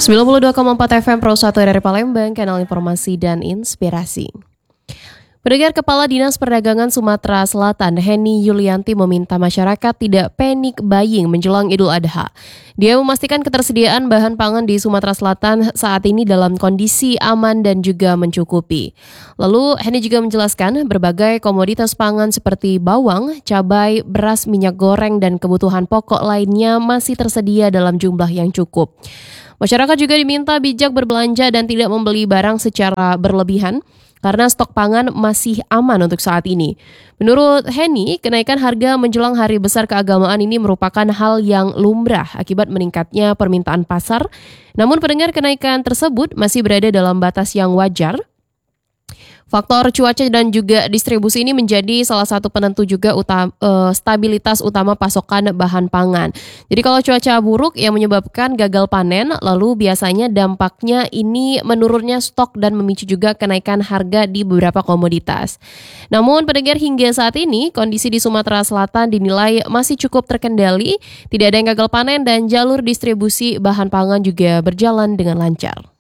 92,4 FM Pro 1 dari Palembang, kanal informasi dan inspirasi. Pendengar, Kepala Dinas Perdagangan Sumatera Selatan, Henny Yulianti, meminta masyarakat tidak panic buying menjelang Idul Adha. Dia memastikan ketersediaan bahan pangan di Sumatera Selatan saat ini dalam kondisi aman dan juga mencukupi. Lalu, Henny juga menjelaskan berbagai komoditas pangan seperti bawang, cabai, beras, minyak goreng, dan kebutuhan pokok lainnya masih tersedia dalam jumlah yang cukup. Masyarakat juga diminta bijak berbelanja dan tidak membeli barang secara berlebihan, karena stok pangan masih aman untuk saat ini. Menurut Henny, kenaikan harga menjelang hari besar keagamaan ini merupakan hal yang lumrah akibat meningkatnya permintaan pasar. Namun pendengar, kenaikan tersebut masih berada dalam batas yang wajar. Faktor cuaca dan juga distribusi ini menjadi salah satu penentu juga stabilitas utama pasokan bahan pangan. Jadi kalau cuaca buruk yang menyebabkan gagal panen, lalu biasanya dampaknya ini menurunnya stok dan memicu juga kenaikan harga di beberapa komoditas. Namun pendengar, hingga saat ini kondisi di Sumatera Selatan dinilai masih cukup terkendali, tidak ada yang gagal panen dan jalur distribusi bahan pangan juga berjalan dengan lancar.